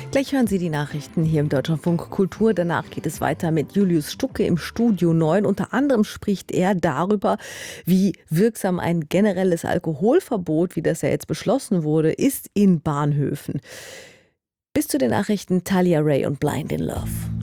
Gleich hören Sie die Nachrichten hier im Deutschlandfunk Kultur. Danach geht es weiter mit Julius Stucke im Studio 9. Unter anderem spricht er darüber, wie wirksam ein generelles Alkoholverbot, wie das ja jetzt beschlossen wurde, ist in Bahnhöfen. Bis zu den Nachrichten Talia Ray und Blind in Love.